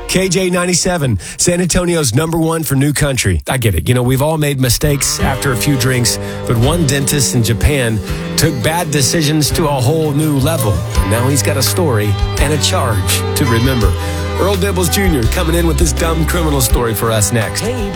KJ97, San Antonio's #1 for new country. I get it. We've all made mistakes after a few drinks, but one dentist in Japan took bad decisions to a whole new level. Now he's got a story and a charge to remember. Earl Dibbles Jr. coming in with this dumb criminal story for us next. Hey,